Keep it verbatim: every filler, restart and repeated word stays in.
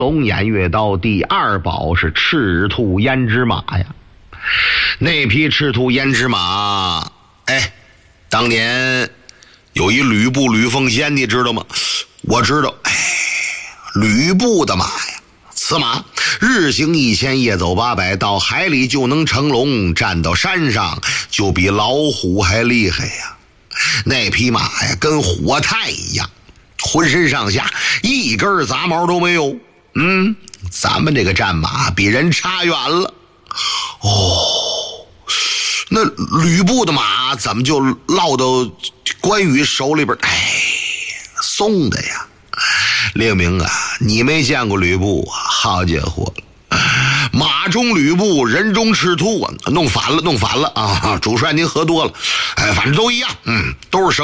龙偃月刀第二宝是赤兔胭脂马呀。那匹赤兔胭脂马，哎，当年有一吕布吕奉先，你知道吗？我知道。哎，吕布的马呀，此马日行一千，夜走八百，到海里就能成龙，站到山上就比老虎还厉害呀。那匹马呀，跟火炭一样，浑身上下一根杂毛都没有。嗯，咱们这个战马比人差远了。哦，那吕布的马怎么就落到关羽手里边？哎，送的呀。令明啊，你没见过吕布啊？好家伙，马中吕布，人中赤兔啊，弄反了，弄反了啊！主帅您喝多了，哎，反正都一样，嗯，都是生。